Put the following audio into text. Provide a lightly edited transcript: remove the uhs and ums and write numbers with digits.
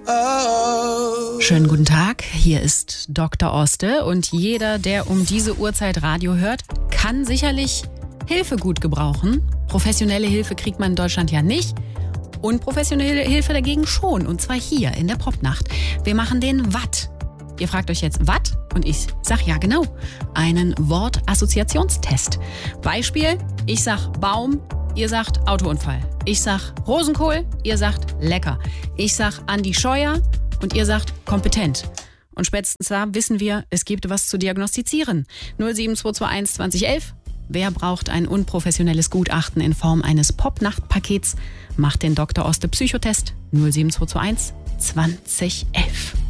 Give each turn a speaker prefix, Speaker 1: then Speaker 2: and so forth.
Speaker 1: Schönen guten Tag, hier ist Dr. Oste und jeder, der um diese Uhrzeit Radio hört, kann sicherlich Hilfe gut gebrauchen. Professionelle Hilfe kriegt man in Deutschland ja nicht. Und professionelle Hilfe dagegen schon, und zwar hier in der Popnacht. Wir machen den Watt. Ihr fragt euch jetzt, Watt? Und ich sag ja genau, einen Wortassoziationstest. Beispiel, ich sag Baum, ihr sagt Autounfall. Ich sag Rosenkohl, ihr sagt lecker. Ich sag Andi Scheuer und ihr sagt kompetent. Und spätestens da wissen wir, es gibt was zu diagnostizieren. 07221 2011. Wer braucht ein unprofessionelles Gutachten in Form eines Popnachtpakets? Macht den Dr. Oste Psychotest 07221 2011.